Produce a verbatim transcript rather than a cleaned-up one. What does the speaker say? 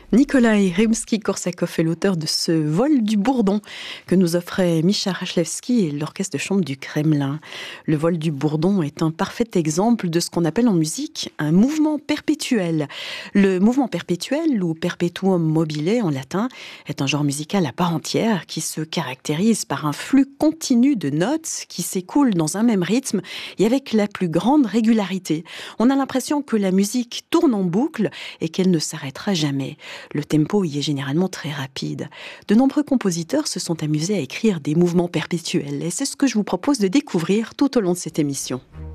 Nikolai Rimsky-Korsakov est l'auteur de ce vol du bourdon que nous offrait Mischa Rachlewski et l'orchestre de chambre du Kremlin. Le vol du bourdon est un parfait exemple de ce qu'on appelle en musique un mouvement perpétuel. Le mouvement perpétuel, ou perpetuum mobile en latin, est un genre musical à part entière qui se caractérise par un flux continu de notes qui s'écoulent dans un même rythme et avec la plus grande régularité. On a l'impression que la musique tourne en boucle et qu'elle ne s'arrêtera jamais. Le tempo y est généralement très rapide. De nombreux compositeurs se sont amusés à écrire des mouvements perpétuels et c'est ce que je vous propose de découvrir tout au long de cette émission.